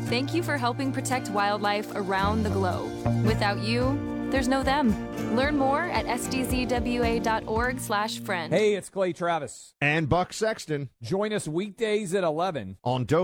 Thank you for helping protect wildlife around the globe. Without you, there's no them. Learn more at sdzwa.org/friend. Hey, it's Clay Travis. And Buck Sexton Join us weekdays at 11 on Doe.